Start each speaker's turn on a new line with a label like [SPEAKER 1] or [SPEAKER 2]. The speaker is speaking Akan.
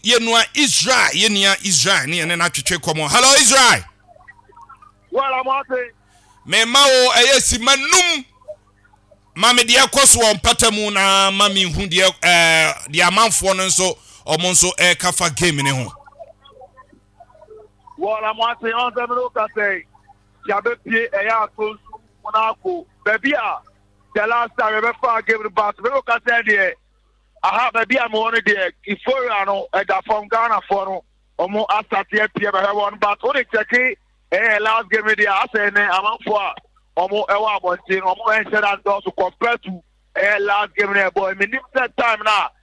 [SPEAKER 1] Yenua Israel, Yenia Israel, ni ene na twetwe komo. Hello Israel.
[SPEAKER 2] Well, I'm saying.
[SPEAKER 1] Me ma o ayesi manum. Mame de akoso on patamu na mami hu de amanfo no nso omo nso kafa game ne ho.
[SPEAKER 2] Well, I'm saying on them look at say. Yabe pie eya to monako. Baby the last time we ever gave the back. We look at say there. Aha baby am one there. Ifo no e da from Ghana for no. Omo asate pie be one but only check last game there I say ne amanfo omo ewa abontin omo enche that does compare to last game there boy me nim that time now